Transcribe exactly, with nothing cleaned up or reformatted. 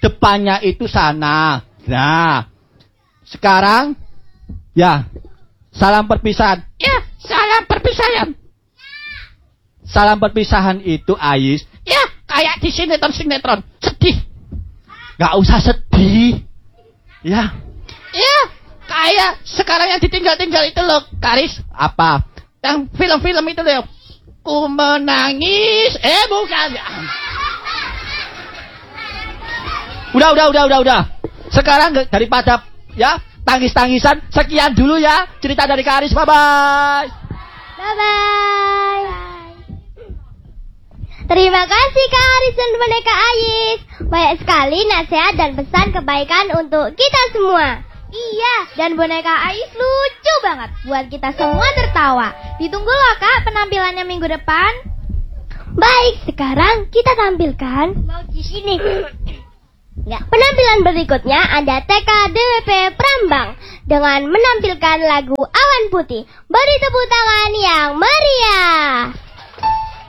depannya itu sana. Nah, sekarang ya, salam perpisahan. Ya, salam perpisahan. Salam perpisahan itu, Ais. Ya, kayak di sinetron-sinetron. Sedih. Gak usah sedih. Ya. Ya, kayak sekarang yang ditinggal-tinggal itu loh, Karis. Apa? Yang film-film itu loh. Ku menangis. Eh, bukan. Udah, udah, udah, udah, udah. Sekarang daripada ya tangis-tangisan, sekian dulu ya cerita dari Karis. Bye bye. Bye bye. Terima kasih Kak Aris dan boneka Ais. Banyak sekali nasihat dan pesan kebaikan untuk kita semua. Iya, dan boneka Ais lucu banget. Buat kita semua tertawa. Ditunggu loh Kak penampilannya minggu depan. Baik, sekarang kita tampilkan. Mau di sini. Ya. Penampilan berikutnya ada T K D W P Prambang dengan menampilkan lagu Awan Putih. Beri tepuk tangan yang meriah.